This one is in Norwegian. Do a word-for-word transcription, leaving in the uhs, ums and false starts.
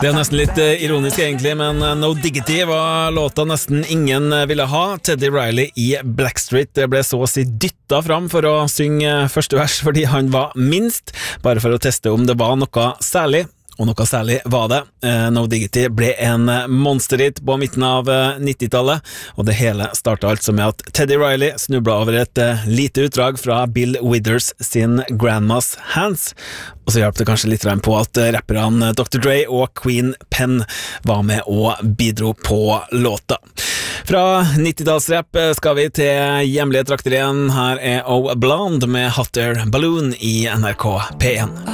Det er nesten litt eh, ironisk egentlig, men eh, No Diggity var låta nesten ingen eh, ville ha. Teddy Riley i Blackstreet det ble så å si dytta fram for å synge eh, første vers fordi han var minst, bare for å teste om det var noe særlig. Og noe særlig var det. Eh, No Diggity ble en monsterhit på midten av eh, nittitallet, og det hele startet altså med at Teddy Riley snublet over et eh, lite utdrag fra Bill Withers sin Grandma's Hands, og så hjalp det kanskje litt på at eh, rapperne doktor Dre og Queen Pen var med og bidro på låta. Fra nittitallsrapp skal vi til hjemlige trakter igjen. Her er O Blonde med Hot Air Balloon i N R K P en.